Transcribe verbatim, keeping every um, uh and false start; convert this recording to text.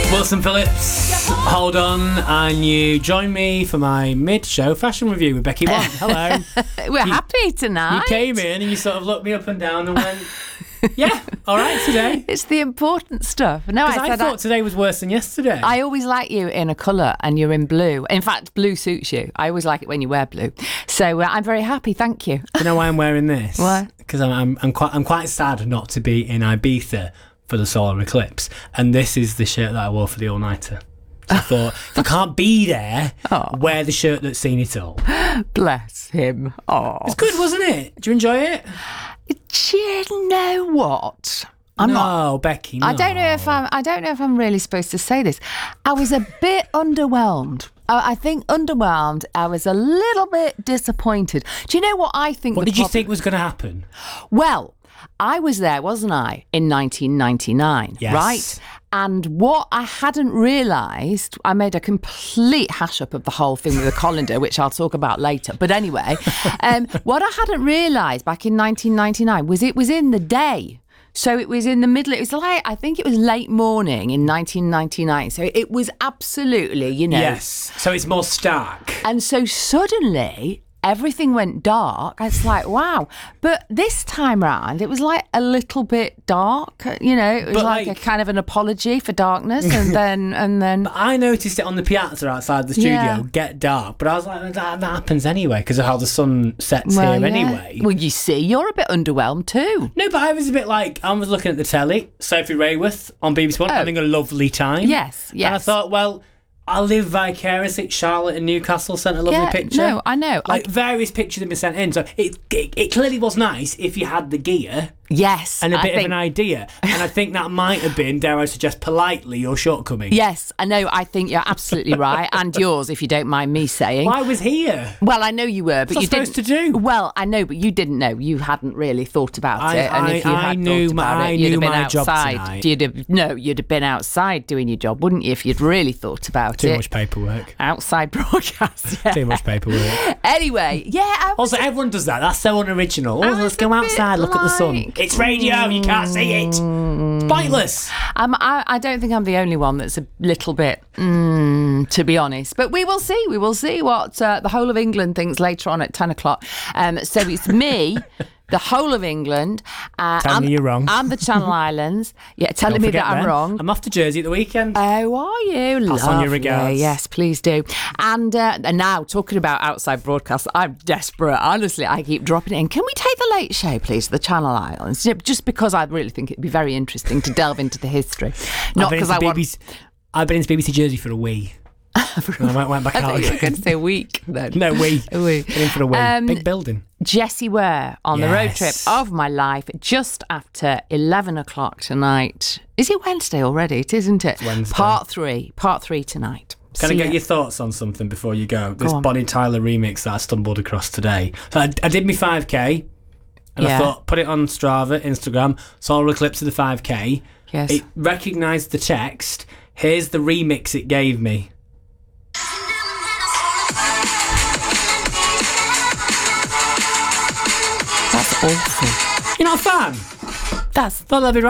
Wilson Phillips, hold on, and you join me for my mid-show fashion review with Becky One. Hello. We're you, happy tonight. You came in and you sort of looked me up and down and went, yeah, all right today. It's the important stuff. No, I, I said thought I, today was worse than yesterday. I always like you in a colour and you're in blue. In fact, blue suits you. I always like it when you wear blue. So uh, I'm very happy, thank you. Do you know why I'm wearing this? Why? Because I'm, I'm, I'm, quite, I'm quite sad not to be in Ibiza for the solar eclipse, and this is the shirt that I wore for the all-nighter. So I thought, if I can't be there, oh. wear the shirt that's seen it all. Bless him. Oh, it's good, wasn't it? Do you enjoy it? Do you know what? I'm no, not, Becky. No. I don't know if I'm. I don't know if I'm really supposed to say this. I was a bit underwhelmed. I, I think underwhelmed. I was a little bit disappointed. Do you know what I think? What the did you prob- think was going to happen? Well, I was there, wasn't I, in nineteen ninety-nine, yes. right? And what I hadn't realised, I made a complete hash up of the whole thing with the colander, which I'll talk about later. But anyway, um, what I hadn't realised back in nineteen ninety-nine was it was in the day. So it was in the middle. It was like, I think it was late morning in nineteen ninety-nine. So it was absolutely, you know. Yes. So it's more stark. And so suddenly everything went dark. It's like, wow. But this time round, it was like a little bit dark. You know, it was but like, like a kind of an apology for darkness. And then, and then. But I noticed it on the piazza outside the studio, Yeah. get dark. But I was like, that, that happens anyway because of how the sun sets Well, here yeah. anyway. Well, you see, you're a bit underwhelmed too. No, but I was a bit like, I was looking at the telly, Sophie Rayworth on B B C One, Oh. having a lovely time. Yes, yes. And I thought, well, I live vicariously. Charlotte in Newcastle sent a lovely Yeah, picture. no, I know. Like I- various pictures have been sent in. So it, it it clearly was nice if you had the gear Yes. and a I bit think, of an idea. And I think that might have been, dare I suggest, politely your shortcoming. Yes, I know. I think you're absolutely right. And yours, if you don't mind me saying. Well, I was here. Well, I know you were, but What's you that didn't. supposed to do? Well, I know, but you didn't know. You hadn't really thought about I- it. And if you I- I had knew thought my- about I it, you'd knew have been my job outside. tonight. You'd have no, you'd have been outside doing your job, wouldn't you? If you'd really thought about Too it. much paperwork. Outside broadcast. Yeah. Too much paperwork. Anyway, yeah. I was, Also, everyone does that. That's so unoriginal. I Oh, was let's a go bit outside, look at the sun. like, It's radio, you can't see it. It's pointless. um, I, I don't think I'm the only one that's a little bit, mm, to be honest. But we will see. We will see what uh, the whole of England thinks later on at ten o'clock. Um, so it's me. The whole of England. Uh, Tell and, me you're wrong. And the Channel Islands. Yeah, telling Don't me forget that I'm them. wrong. I'm off to Jersey at the weekend. Oh, are you? Pass on your Lovely. regards. Yes, please do. And, uh, and now, talking about outside broadcasts, I'm desperate. Honestly, I keep dropping it in. Can we take the Late Show, please, to the Channel Islands? Just because I really think it'd be very interesting to delve into the history. Not I've been because into I want... B B C I've been into B B C Jersey for a wee. And I went, went back I out thought you were again. going to say week then. No, wee. A wee. Been in for a wee. Um, Big building. Jessie Ware on the road Yes. trip of my life just after eleven o'clock tonight. Is it Wednesday already? It isn't it? Wednesday. Part three. Part three tonight. Can See I get ya. your thoughts on something before you go? This on. Bonnie Tyler remix that I stumbled across today. So I, I did my five K and Yeah. I thought, put it on Strava, Instagram, saw a clips of the five K. Yes. It recognised the text. Here's the remix it gave me. That's awful. You're not a fan? That's Thought that'd be right.